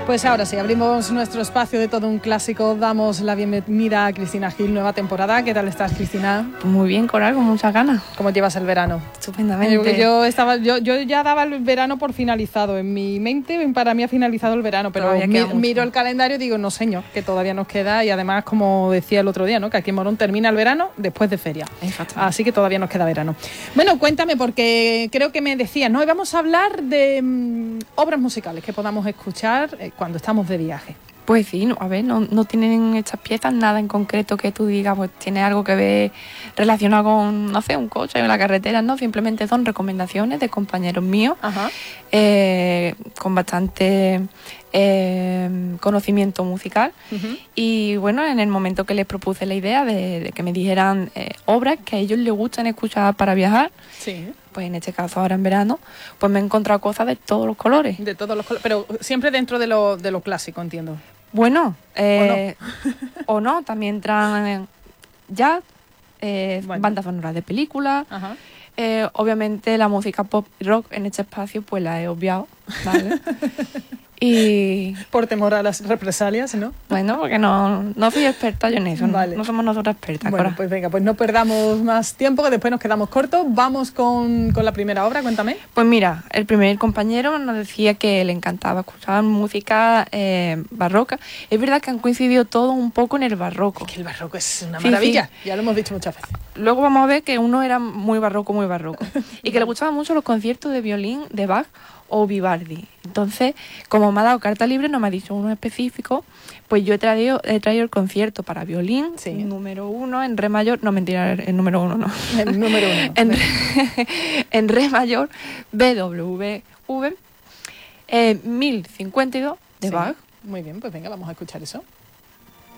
Pues ahora sí, abrimos nuestro espacio de todo un clásico. Damos la bienvenida a Cristina Gil, nueva temporada. ¿Qué tal estás, Cristina? Muy bien, Coral, con muchas ganas. ¿Cómo llevas el verano? Estupendamente. Yo ya daba el verano por finalizado. En mi mente, para mí ha finalizado el verano, pero miro el calendario y digo, no señor, que todavía nos queda. Y además, como decía el otro día, ¿no?, que aquí en Morón termina el verano después de feria. Así que todavía nos queda verano. Bueno, cuéntame, porque creo que me decías, ¿no? Y vamos a hablar de obras musicales que podamos escuchar cuando estamos de viaje. Pues sí, no tienen estas piezas nada en concreto que tú digas, pues tiene algo que ver relacionado con, no sé, un coche o la carretera, no, simplemente son recomendaciones de compañeros míos, con bastante conocimiento musical. Y bueno, en el momento que les propuse la idea de que me dijeran obras que a ellos les gustan escuchar para viajar, sí, pues en este caso ahora en verano, pues me he encontrado cosas de todos los colores. De todos los colores, pero siempre dentro de lo clásico, entiendo. Bueno, o no, también traen jazz, bandas sonoras de películas. Obviamente la música pop y rock en este espacio pues la he obviado, ¿vale? Y por temor a las represalias, ¿no? Bueno, porque no soy experta yo en eso, vale. No somos nosotras expertas. Bueno, pues venga, pues no perdamos más tiempo, que después nos quedamos cortos. Vamos con la primera obra, cuéntame. Pues mira, el primer compañero nos decía que le encantaba escuchar música barroca. Es verdad que han coincidido todos un poco en el barroco. Es que el barroco es una maravilla, sí. Ya lo hemos dicho muchas veces. Luego vamos a ver que uno era muy barroco. Y que le gustaban mucho los conciertos de violín de Bach o Vivaldi. Entonces, como me ha dado carta libre, no me ha dicho uno específico, pues yo he traído el concierto para violín, sí, número 1 en re mayor, no mentira, el número 1 no. El número 1. En re mayor, BWV 1052 de Bach. Muy bien, pues venga, vamos a escuchar eso.